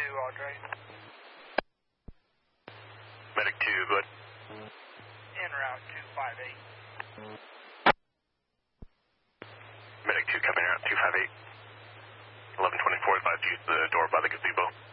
Audrey. Medic 2, good. En route 258. Medic 2 coming out 258. 1124 advised to use the door by the gazebo.